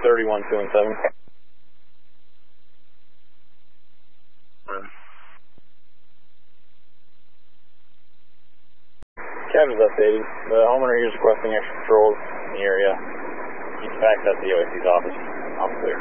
31, 2 and 7. Cabin's updated. The homeowner here is requesting extra patrols in the area. He's backed up the OAC's office. All clear.